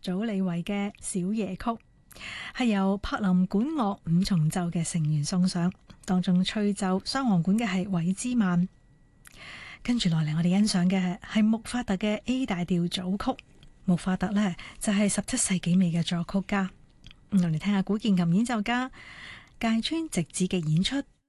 祖李維嘅小夜曲，係由柏林管樂五重奏嘅成員送上，當中吹奏雙簧管嘅係韋茲曼。跟住落嚟，我哋欣賞嘅係穆法特嘅 A 大調組曲。穆法特呢，就係17世紀尾嘅作曲家。我哋聽下古鍵琴演奏家芥川直子嘅演出。